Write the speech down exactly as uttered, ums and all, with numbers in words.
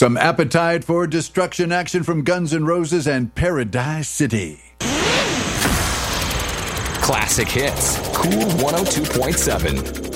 Some appetite for destruction action from Guns N' Roses and Paradise City. Classic hits. Cool one oh two point seven.